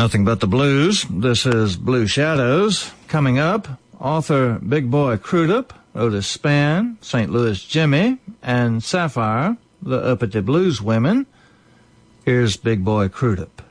Nothing but the blues. This is Blue Shadows. Coming up, author Big Boy Crudup, Otis Spann, St. Louis Jimmy, and Sapphire, the Uppity Blues Women. Here's Big Boy Crudup.